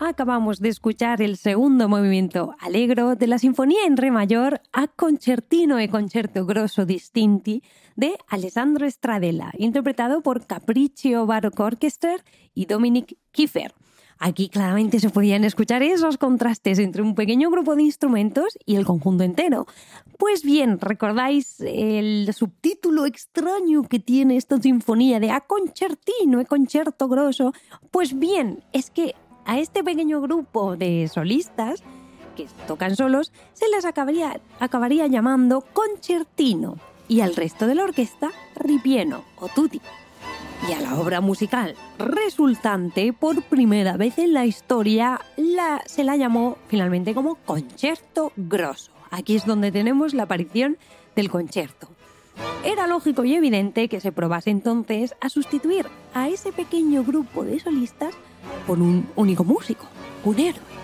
acabamos de escuchar el segundo movimiento allegro de la Sinfonía en Re mayor a Concertino e Concerto Grosso Distinti de Alessandro Stradella, interpretado por Capriccio Baroque Orchestra y Dominic Kiefer. Aquí claramente se podían escuchar esos contrastes entre un pequeño grupo de instrumentos y el conjunto entero. Pues bien, ¿recordáis el subtítulo extraño que tiene esta sinfonía de A Concertino e Concerto Grosso? Pues bien, es que a este pequeño grupo de solistas que tocan solos se les acabaría llamando concertino y al resto de la orquesta ripieno o tutti. Y a la obra musical resultante, por primera vez en la historia, se la llamó finalmente como Concerto Grosso. Aquí es donde tenemos la aparición del concierto. Era lógico y evidente que se probase entonces a sustituir a ese pequeño grupo de solistas por un único músico, un héroe.